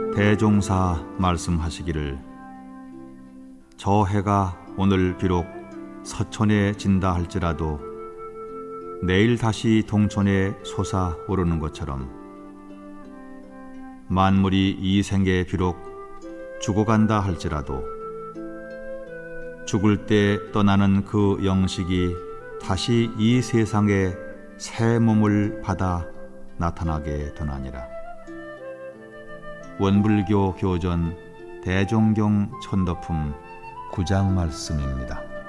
대종사 말씀하시기를 저 해가 오늘 비록 서천에 진다 할지라도 내일 다시 동천에 솟아오르는 것처럼 만물이 이 생에 비록 죽어간다 할지라도 죽을 때 떠나는 그 영식이 다시 이 세상에 새 몸을 받아 나타나게 되나니라. 원불교 교전 대종경 천도품 9장 말씀입니다.